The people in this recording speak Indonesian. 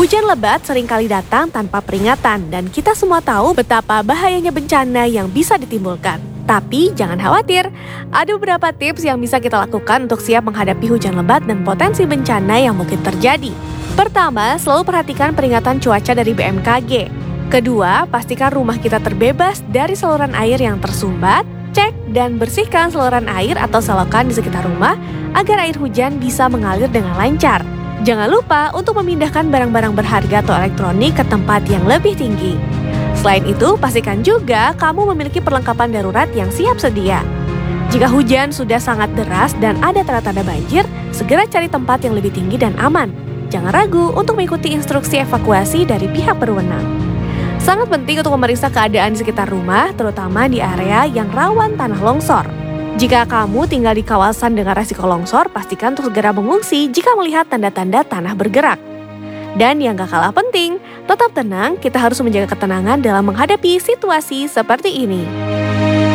Hujan lebat seringkali datang tanpa peringatan dan kita semua tahu betapa bahayanya bencana yang bisa ditimbulkan. Tapi jangan khawatir, ada beberapa tips yang bisa kita lakukan untuk siap menghadapi hujan lebat dan potensi bencana yang mungkin terjadi. Pertama, selalu perhatikan peringatan cuaca dari BMKG. Kedua, pastikan rumah kita terbebas dari saluran air yang tersumbat. Cek dan bersihkan saluran air atau selokan di sekitar rumah agar air hujan bisa mengalir dengan lancar. Jangan lupa untuk memindahkan barang-barang berharga atau elektronik ke tempat yang lebih tinggi. Selain itu, pastikan juga kamu memiliki perlengkapan darurat yang siap sedia. Jika hujan sudah sangat deras dan ada tanda-tanda banjir, segera cari tempat yang lebih tinggi dan aman. Jangan ragu untuk mengikuti instruksi evakuasi dari pihak berwenang. Sangat penting untuk memeriksa keadaan di sekitar rumah, terutama di area yang rawan tanah longsor. Jika kamu tinggal di kawasan dengan resiko longsor, pastikan untuk segera mengungsi jika melihat tanda-tanda tanah bergerak. Dan yang gak kalah penting, tetap tenang, kita harus menjaga ketenangan dalam menghadapi situasi seperti ini.